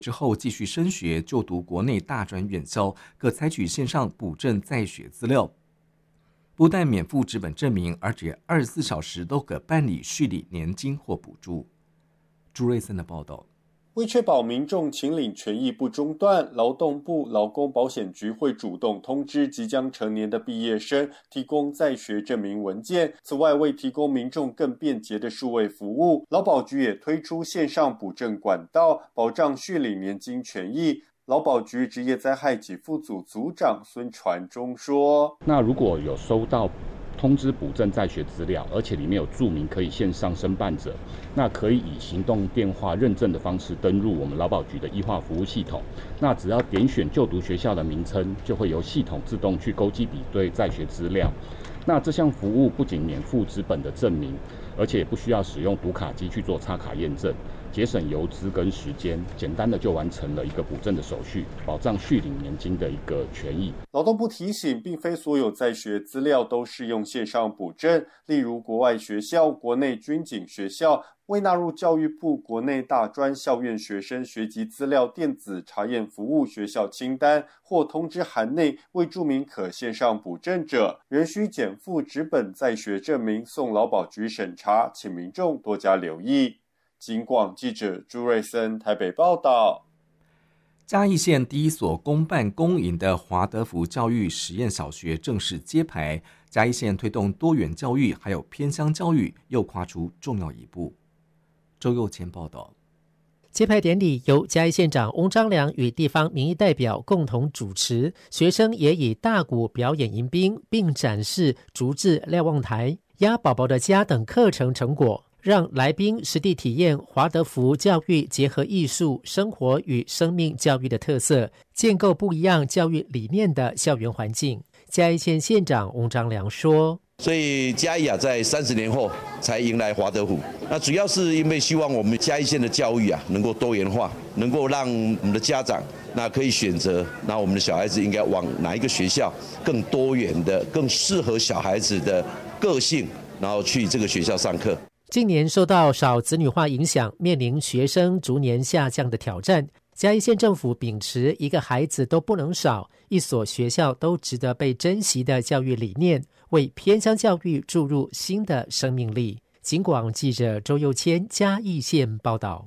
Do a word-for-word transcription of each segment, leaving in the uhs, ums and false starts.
之后继续升学就读国内大专院校，可采取线上补正在学资料。不但免付纸本证明，而且二十四小时都可办理续领年金或补助。朱瑞森的报道。 为确保民众请领权益不中断，劳动部劳工保险局会主动通知即将成年的毕业生提供在学证明文件。此外，为提供民众更便捷的数位服务，劳保局也推出线上补正管道，保障续领年金权益。劳保局职业灾害给付组组长孙传忠说：“ 那如果有收到通知补正在学资料，而且里面有注明可以线上申办者，那可以以行动电话认证的方式登入我们劳保局的医化服务系统。那只要点选就读学校的名称，就会由系统自动去勾稽比对在学资料。那这项服务不仅免付纸本的证明，而且也不需要使用读卡机去做插卡验证，节省邮资跟时间，简单的就完成了一个补正的手续，保障续领年金的一个权益。” 劳动部提醒，并非所有在学资料都适用线上补正，例如国外学校、国内军警学校未纳入教育部国内大专校院学生学籍资料电子查验服务学校清单或通知函内未注明可线上补正者，仍需减负纸本在学证明送劳保局审查，请民众多加留意。警广记者朱瑞森台北报道。 嘉义县第一所公办公营的华德福教育实验小学正式揭牌，嘉义县推动多元教育还有偏乡教育又跨出重要一步。周佑谦报道。 揭牌典礼由嘉义县长翁章良与地方民意代表共同主持，学生也以大鼓表演迎宾，并展示竹制瞭望台、鸭宝宝的家等课程成果，让来宾实地体验华德福教育结合艺术、生活与生命教育的特色，建构不一样教育理念的校园环境。嘉义县县长翁章良说：“ 所以嘉义啊，在三十年后才迎来华德福。那主要是因为希望我们嘉义县的教育啊，能够多元化，能够让我们的家长那可以选择，那我们的小孩子应该往哪一个学校更多元的、更适合小孩子的个性，然后去这个学校上课。” 近年受到少子女化影响，面临学生逐年下降的挑战。嘉义县政府秉持一个孩子都不能少，一所学校都值得被珍惜的教育理念，为偏乡教育注入新的生命力。警广记者周佑谦嘉义县报道。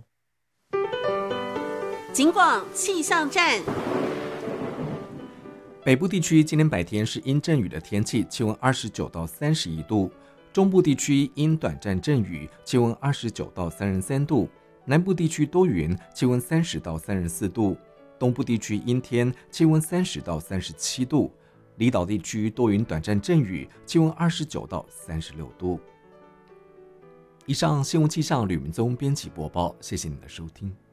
警广气象站。 北部地区今天白天是阴阵雨的天气，气温二十九到三十一度。中部地区因短暂阵雨，气温二十九到三十三度；南部地区多云，气温三十到三十四度；东部地区阴天，气温三十到三十七度；离岛地区多云短暂阵雨，气温二十九到三十六度。以上新闻气象吕明宗编辑播报，谢谢你的收听。